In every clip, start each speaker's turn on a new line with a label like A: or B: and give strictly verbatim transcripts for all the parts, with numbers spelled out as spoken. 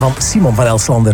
A: van Simon van Elslander.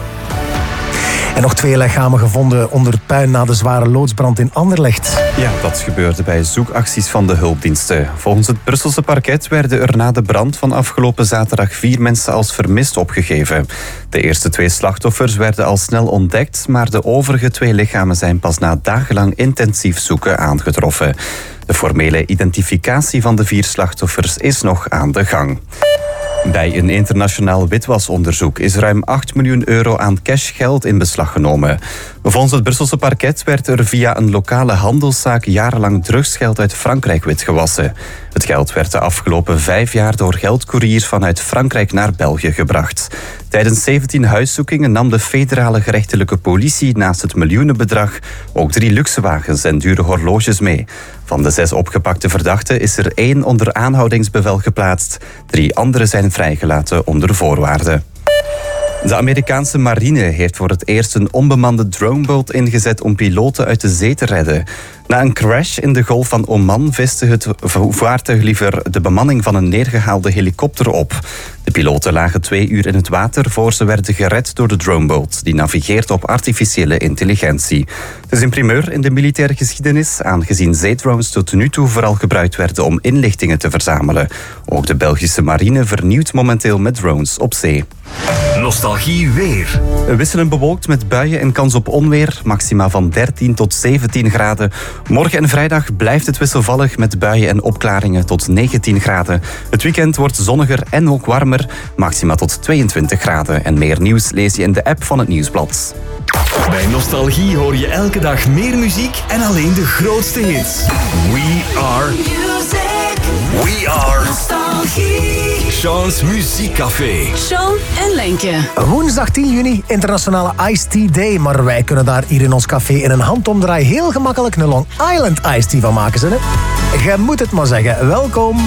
A: En nog twee lichamen gevonden onder het puin na de zware loodsbrand in Anderlecht.
B: Ja, dat gebeurde bij zoekacties van de hulpdiensten. Volgens het Brusselse parket werden er na de brand van afgelopen zaterdag vier mensen als vermist opgegeven. De eerste twee slachtoffers werden al snel ontdekt, maar de overige twee lichamen zijn pas na dagenlang intensief zoeken aangetroffen. De formele identificatie van de vier slachtoffers is nog aan de gang. Bij een internationaal witwasonderzoek is ruim acht miljoen euro aan cashgeld in beslag genomen. Volgens het Brusselse parket werd er via een lokale handelszaak jarenlang drugsgeld uit Frankrijk witgewassen. Het geld werd de afgelopen vijf jaar door geldcouriers vanuit Frankrijk naar België gebracht. Tijdens zeventien huiszoekingen nam de federale gerechtelijke politie naast het miljoenenbedrag ook drie luxe wagens en dure horloges mee. Van de zes opgepakte verdachten is er één onder aanhoudingsbevel geplaatst. Drie anderen zijn vrijgelaten onder voorwaarden. De Amerikaanse marine heeft voor het eerst een onbemande droneboot ingezet om piloten uit de zee te redden. Na een crash in de Golf van Oman viste het vaartuig liever de bemanning van een neergehaalde helikopter op. De piloten lagen twee uur in het water voor ze werden gered door de droneboot, die navigeert op artificiële intelligentie. Het is een primeur in de militaire geschiedenis, aangezien zeedrones tot nu toe vooral gebruikt werden om inlichtingen te verzamelen. Ook de Belgische marine vernieuwt momenteel met drones op zee.
C: Nostalgie weer.
B: Wisselen bewolkt met buien en kans op onweer. Maxima van dertien tot zeventien graden. Morgen en vrijdag blijft het wisselvallig met buien en opklaringen tot negentien graden. Het weekend wordt zonniger en ook warmer. Maxima tot tweeëntwintig graden. En meer nieuws lees je in de app van het Nieuwsblad.
C: Bij Nostalgie hoor je elke dag meer muziek en alleen de grootste hits. We are... Music. We are... Nostalgie. Sean's Muziekcafé.
D: Sean en Lenke.
A: Woensdag tien juni, internationale Iced Tea Day. Maar wij kunnen daar hier in ons café in een handomdraai heel gemakkelijk een Long Island Iced Tea van maken. Ze, hè? Je moet het maar zeggen. Welkom.